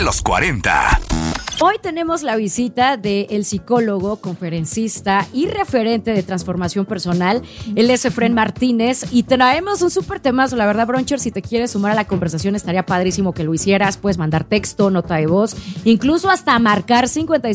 los 40. Hoy tenemos la visita del psicólogo, conferencista y referente de transformación personal. Él es Efrén Martínez y traemos un súper temazo. La verdad, Broncher, si te quieres sumar a la conversación, estaría padrísimo que lo hicieras. Puedes mandar texto, nota de voz, incluso hasta marcar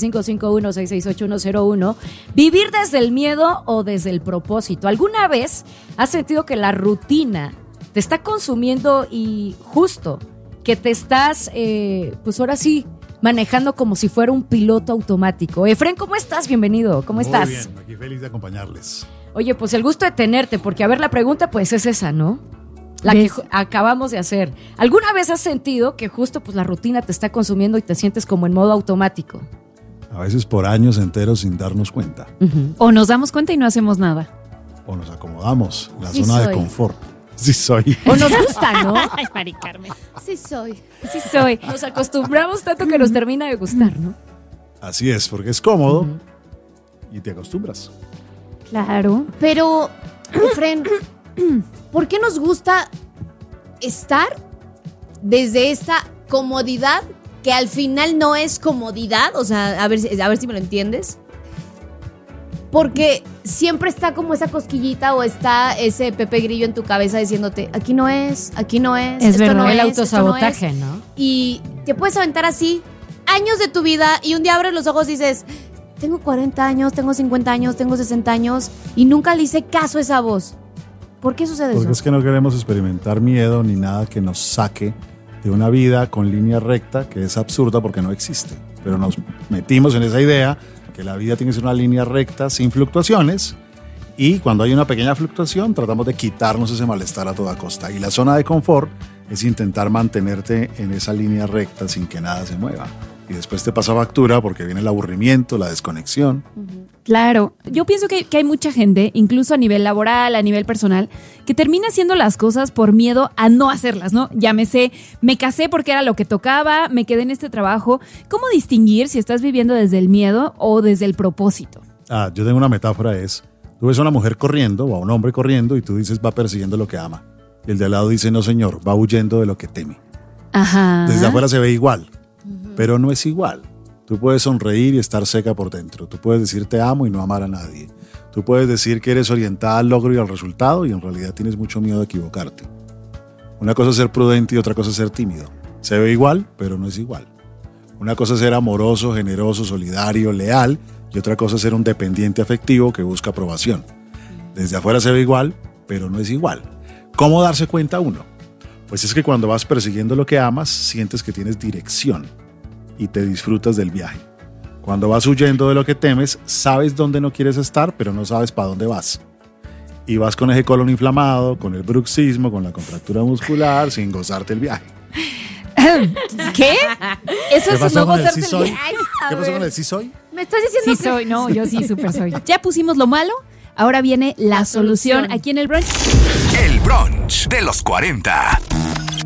5551-668-101. Vivir desde el miedo o desde el propósito. ¿Alguna vez has sentido que la rutina te está consumiendo y justo que te estás, pues ahora sí, manejando como si fuera un piloto automático? Efrén, ¿cómo estás? Bienvenido. ¿Cómo estás? Muy bien, aquí feliz de acompañarles. Oye, pues el gusto de tenerte, porque a ver, la pregunta pues es esa, ¿no? La que acabamos de hacer. ¿Alguna vez has sentido que justo pues la rutina te está consumiendo y te sientes como en modo automático? A veces por años enteros sin darnos cuenta. O nos damos cuenta y no hacemos nada. O nos acomodamos, la Sí zona soy. de confort. Sí soy. O nos gusta, ¿no? Ay, Mari Carmen. Sí soy. Sí soy. Nos acostumbramos tanto que nos termina de gustar, ¿no? Así es, porque es cómodo y te acostumbras. Claro. Pero, Efrén, ¿por qué nos gusta estar desde esta comodidad que al final no es comodidad? O sea, a ver si me lo entiendes. Porque siempre está como esa cosquillita o está ese Pepe Grillo en tu cabeza diciéndote, aquí no es, esto verdad. no El es, autosabotaje, esto no es. ¿no? Y te puedes aventar así años de tu vida y un día abres los ojos y dices, tengo 40 años, tengo 50 años, tengo 60 años y nunca le hice caso a esa voz. ¿Por qué sucede Porque eso? es que no queremos experimentar miedo ni nada que nos saque de una vida con línea recta que es absurda porque no existe. Pero nos metimos en esa idea que la vida tiene que ser una línea recta sin fluctuaciones y cuando hay una pequeña fluctuación tratamos de quitarnos ese malestar a toda costa. Y la zona de confort es intentar mantenerte en esa línea recta sin que nada se mueva. Y después te pasa factura porque viene el aburrimiento, la desconexión. Claro. Yo pienso que hay mucha gente, incluso a nivel laboral, a nivel personal, que termina haciendo las cosas por miedo a no hacerlas, ¿no? Llámese, me casé porque era lo que tocaba, me quedé en este trabajo. ¿Cómo distinguir si estás viviendo desde el miedo o desde el propósito? Yo tengo una metáfora, tú ves a una mujer corriendo o a un hombre corriendo y tú dices va persiguiendo lo que ama. Y el de al lado dice no señor, va huyendo de lo que teme. Ajá. Desde afuera se ve igual, pero no es igual. Tú puedes sonreír y estar seca por dentro. Tú puedes decir te amo y no amar a nadie. Tú puedes decir que eres orientada al logro y al resultado y en realidad tienes mucho miedo de equivocarte. Una cosa es ser prudente y otra cosa es ser tímido. Se ve igual, pero no es igual. Una cosa es ser amoroso, generoso, solidario, leal y otra cosa es ser un dependiente afectivo que busca aprobación. Desde afuera se ve igual, pero no es igual. ¿Cómo darse cuenta uno? Pues es que cuando vas persiguiendo lo que amas, sientes que tienes dirección y te disfrutas del viaje. Cuando vas huyendo de lo que temes, sabes dónde no quieres estar, pero no sabes para dónde vas. Y vas con ese colon inflamado, con el bruxismo, con la contractura muscular, sin gozarte el viaje. ¿Qué? Eso es no con el gozarse sí el soy? viaje. ¿Qué pasó con el sí soy? ¿Me estás diciendo Sí soy, no, yo sí súper soy. Ya pusimos lo malo, ahora viene la solución aquí en el brunch. El brunch de los 40.